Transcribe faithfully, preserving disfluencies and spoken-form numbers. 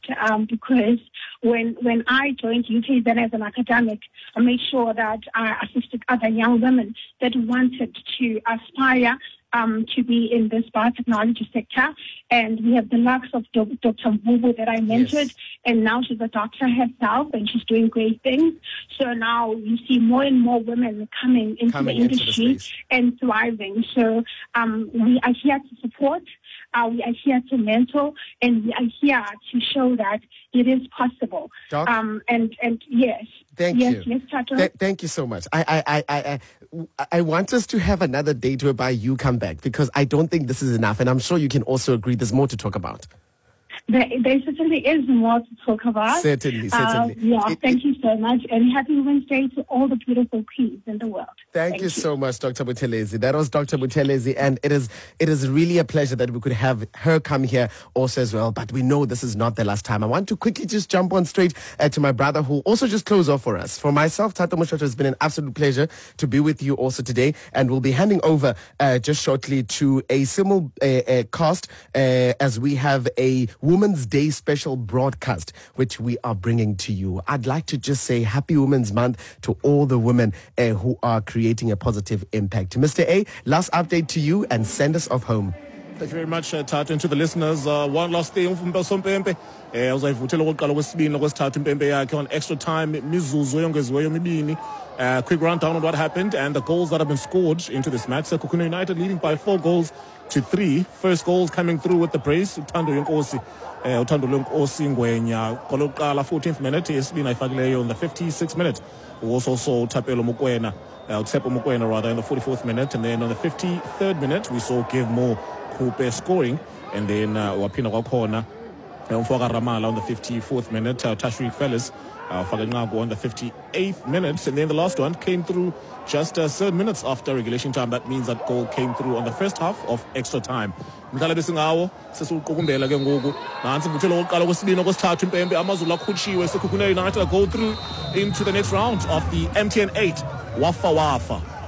um, because when when I joined U K Z as an academic, I made sure that I assisted other young women that wanted to aspire um, to be in this biotechnology sector. And we have the likes of Doctor Mvubu that I mentored, yes. and now she's a doctor herself, and she's doing great things. So now you see more and more women coming into coming the industry into the and thriving. So um, we are here to support, uh, we are here to mentor, and we are here to show that it is possible. Doc? Um, and, and yes. Thank yes, you. Yes, Th- thank you so much. I, I, I, I, I, I want us to have another date whereby you come back, because I don't think this is enough. And I'm sure you can also agree there's more to talk about. There, there certainly is more to talk about. Certainly, certainly. Uh, yeah, it, thank it, you so much. And happy Women's Day to all the beautiful queens in the world. Thank, thank you, you so much, Doctor Buthelezi. That was Doctor Buthelezi, and it is it is really a pleasure that we could have her come here also as well. But we know this is not the last time. I want to quickly just jump on straight uh, to my brother, who also just closed off for us. For myself, Tata Moshoto, it's been an absolute pleasure to be with you also today, and we'll be handing over uh, just shortly to a simul uh, uh, cast uh, as we have a Women's Day special broadcast, which we are bringing to you. I'd like to just say Happy Women's Month to all the women uh, who are creating a positive impact. Mister A, last update to you and send us off home. Thank you very much, uh, Tata, and to the listeners. Uh, one last thing from Sompempe. Uzayivuthela okokuqala okwesibini okwesithathu impempe yakhe on extra time mizuzu eyongeziweyo mibini. Uh, quick rundown on what happened and the goals that have been scored into this match. Sekhukhune United leading by four goals to three. First goals coming through with the brace. Uthando Yonkosi. Uh, Uthando Yonkosi Ngwenya. Koloqala fourteenth minute. Yesibini ayifakileyo on the fifty-sixth minute. We also saw Thapelo Mokoena. Uh, Tsepo Mokoena rather in the forty-fourth minute. And then on the fifty-third minute we saw Give More Coupe scoring. And then uh, Wapina Wakona. Umfoka Ramala on the fifty-fourth minute. Uh, Tashreeq Fellas. Uh, on the fifty-eighth minute, and then the last one came through just uh, seven minutes after regulation time. That means that goal came through on the first half of extra time. Mdlala besingawo sesiqukumbela ke ngoku nansi mvuthelo oqala kwesibini okwesithathu impempe amazulu akhutshiwe Sekhukhune United go through into the next round of the M T N eight Wafa Wafa.